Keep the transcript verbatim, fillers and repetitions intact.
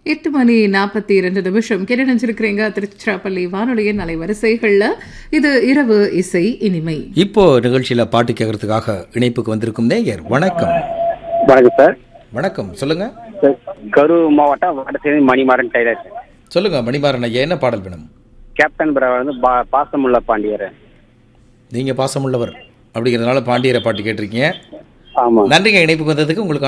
எட்டு மணி நாற்பத்தி இரண்டு நிமிஷம் கேட்டு நினைச்சிருக்கிறீங்க திருச்சிராப்பள்ளி வானொலியின் அலைவரிசைகள்ல. இது இரவு இசை இனிமை. இப்போ நிகழ்ச்சியில பாட்டு கேட்கறதுக்காக இணைப்புக்கு வந்திருக்கும் நேயர். வணக்கம். வணக்கம் சார். வணக்கம், சொல்லுங்க. கரூர் மாவட்டம் வடசேரி மணிமாறன் டைலர். சொல்லுங்க மணிமாறன் ஐயா, என்ன பாடல் வேணும்? கேப்டன் பிரவர் வந்து பா- பாசமுள்ள பாண்டியர். நீங்க பாசமுள்ளவர் அப்படிங்கிறதுனால பாண்டியரை பாட்டு கேட்டிருக்கீங்க. ஆமா. நன்றிங்க இணைப்புக்கு வந்ததுக்கு. உங்களுக்கு